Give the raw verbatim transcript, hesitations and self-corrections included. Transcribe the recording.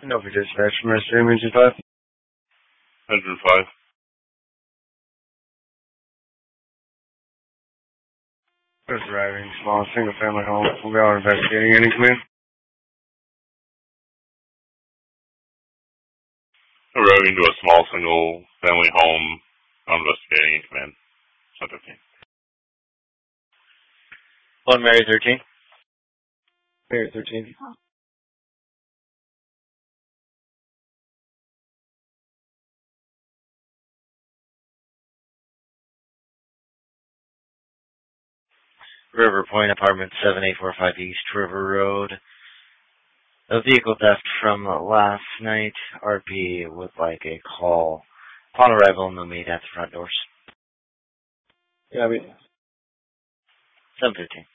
No, for dispatch from Mister Image five. one hundred five. Just arriving, small single family home. We are investigating any command. Arriving to a small single family home. Investigating in command. one fifteen. One Mary thirteen. Mary thirteen. River Point Apartment seven eight four five East River Road. A vehicle theft from last night. R P would like a call. Upon arrival, no meet at the front doors. Yeah, I mean. seven fifteen.